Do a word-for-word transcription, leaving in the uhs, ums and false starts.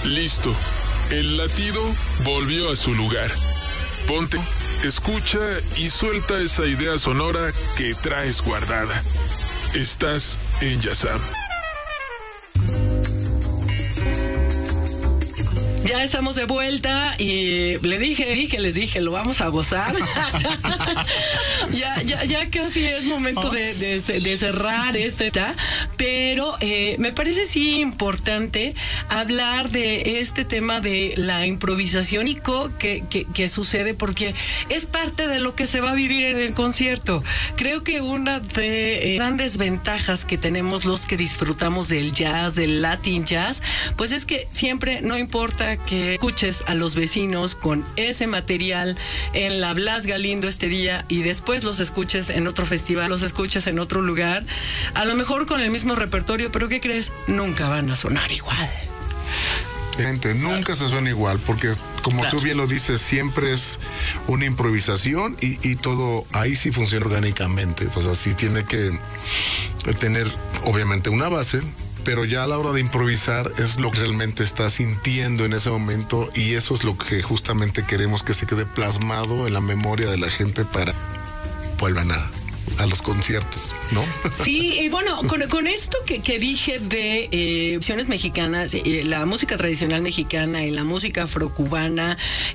Listo. El latido volvió a su lugar. Ponte, escucha y suelta esa idea sonora que traes guardada. Estás en Yasam. Ya estamos de vuelta y le dije, dije, les dije, lo vamos a gozar. ya, ya, ya casi es momento de, de, de cerrar este, ¿tá? Pero eh, me parece sí importante hablar de este tema de la improvisación y co que, que, que sucede porque es parte de lo que se va a vivir en el concierto. Creo que una de eh, grandes ventajas que tenemos los que disfrutamos del jazz, del Latin jazz, pues es que siempre, no importa que escuches a los vecinos con ese material en la Blas Galindo este día y después los escuches en otro festival, los escuches en otro lugar, a lo mejor con el mismo repertorio, pero ¿qué crees? Nunca van a sonar igual. Gente, nunca se suena igual, porque como claro. tú bien lo dices, siempre es una improvisación y, y todo ahí sí funciona orgánicamente. O sea, sí tiene que tener obviamente una base, pero ya a la hora de improvisar es lo que realmente estás sintiendo en ese momento y eso es lo que justamente queremos que se quede plasmado en la memoria de la gente para vuelvan a, a los conciertos, ¿no? Sí, y bueno, con, con esto que, que dije de eh, opciones mexicanas, eh, la música tradicional mexicana y la música afrocubana,